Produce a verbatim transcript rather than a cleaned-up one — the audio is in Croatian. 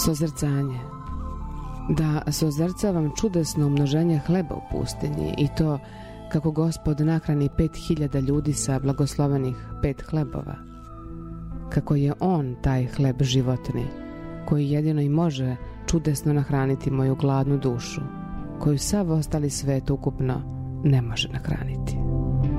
Sozrcanje. Da sozrcavam čudesno umnoženje hleba u pustinji i to kako Gospod nahrani pet hiljada ljudi sa blagoslovenih pet hlebova. Kako je On taj hleb životni, koji jedino i može čudesno nahraniti moju gladnu dušu, koju sav ostali svet ukupno ne može nahraniti.